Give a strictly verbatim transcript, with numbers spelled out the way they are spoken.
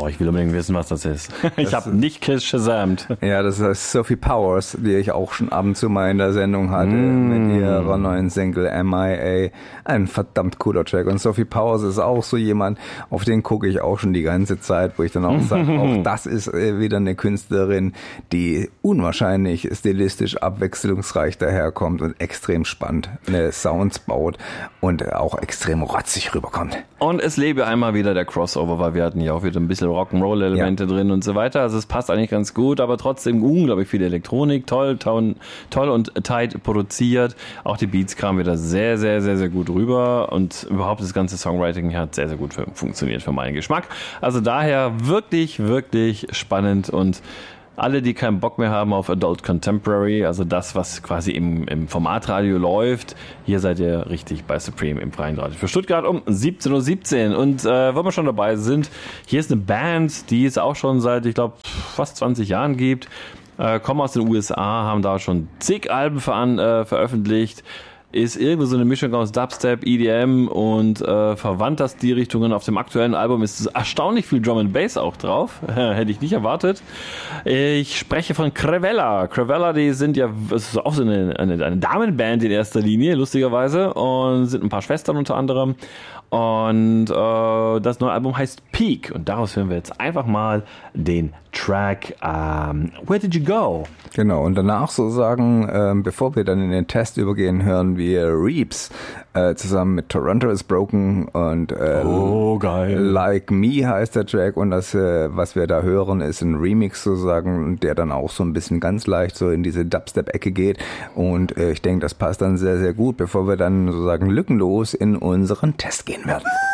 Oh, ich will unbedingt wissen, was das ist. Ich habe nicht Kiss shazamt. Ja, das ist Sophie Powers, die ich auch schon ab und zu mal in der Sendung hatte, mm. mit ihrer neuen Single M I A. Ein verdammt cooler Track. Und Sophie Powers ist auch so jemand, auf den gucke ich auch schon die ganze Zeit, wo ich dann auch sage, auch das ist wieder eine Künstlerin, die unwahrscheinlich stilistisch abwechslungsreich daherkommt und extrem spannend eine Sounds baut und auch extrem rotzig rüberkommt. Und es lebe einmal wieder der Crossover, weil wir hatten ja auch wieder ein bisschen Rock'n'Roll-Elemente ja. drin und so weiter. Also es passt eigentlich ganz gut, aber trotzdem unglaublich viel Elektronik, toll, toll, toll und tight produziert. Auch die Beats kamen wieder sehr, sehr, sehr, sehr gut rüber und überhaupt das ganze Songwriting hat sehr, sehr gut funktioniert für meinen Geschmack. Also daher wirklich, wirklich spannend und alle, die keinen Bock mehr haben auf Adult Contemporary, also das, was quasi im, im Formatradio läuft, hier seid ihr richtig bei Supreme im freien Radio für Stuttgart um siebzehn Uhr siebzehn. Und äh, wenn wir schon dabei sind, hier ist eine Band, die es auch schon seit, ich glaube, fast zwanzig Jahren gibt, äh, kommen aus den U S A, haben da schon zig Alben veran, äh, veröffentlicht, ist irgendwie so eine Mischung aus Dubstep, E D M und äh, verwandt das die Richtungen. Auf dem aktuellen Album ist erstaunlich viel Drum and Bass auch drauf. Hätte ich nicht erwartet. Ich spreche von Crevella. Crevella, die sind ja das ist auch so eine, eine, eine Damenband in erster Linie, lustigerweise. Und sind ein paar Schwestern unter anderem. Und äh, das neue Album heißt Peak. Und daraus hören wir jetzt einfach mal den Track um, Where Did You Go? Genau, und danach sozusagen, ähm, bevor wir dann in den Test übergehen, hören wir Reeps äh, zusammen mit Toronto is Broken und äh, oh, geil. Like Me heißt der Track und das, äh, was wir da hören, ist ein Remix sozusagen, der dann auch so ein bisschen ganz leicht so in diese Dubstep-Ecke geht und äh, ich denke, das passt dann sehr, sehr gut, bevor wir dann sozusagen lückenlos in unseren Test gehen werden.